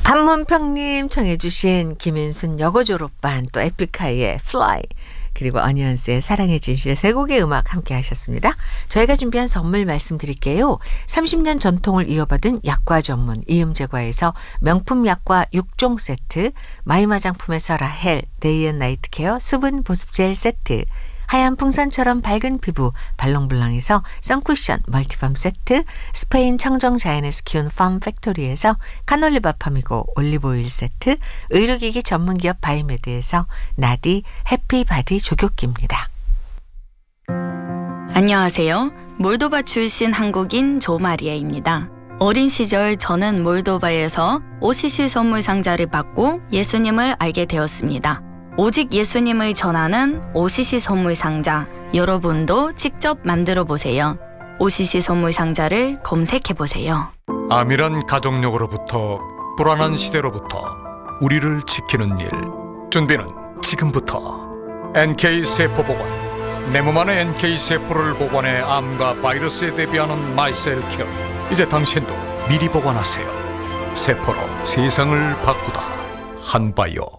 한문평님 청해주신 김윤순 여고 졸업반, 또 에픽하이의 Fly, 그리고 어니언스의 사랑의 진실, 세 곡의 음악 함께 하셨습니다. 저희가 준비한 선물 말씀드릴게요. 30년 전통을 이어받은 약과 전문 이음제과에서 명품 약과 6종 세트, 마이마 장품에서 라헬 데이앤나이트 케어 수분 보습 젤 세트, 하얀 풍선처럼 밝은 피부 발롱블랑에서 선쿠션 멀티밤 세트, 스페인 청정 자연에서 키운 팜 팩토리에서 카놀리바 팜이고 올리브오일 세트, 의료기기 전문기업 바이메드에서 나디 해피바디 조교기입니다. 안녕하세요. 몰도바 출신 한국인 조마리아입니다. 어린 시절 저는 몰도바에서 OCC 선물 상자를 받고 예수님을 알게 되었습니다. 오직 예수님을 전하는 OCC 선물 상자, 여러분도 직접 만들어 보세요. OCC 선물 상자를 검색해 보세요. 암이란 가족력으로부터, 불안한 시대로부터 우리를 지키는 일, 준비는 지금부터. NK세포보건, 내 몸 안의 NK세포를 보관해 암과 바이러스에 대비하는 마이셀케어. 이제 당신도 미리 보관하세요. 세포로 세상을 바꾸다. 한바이오.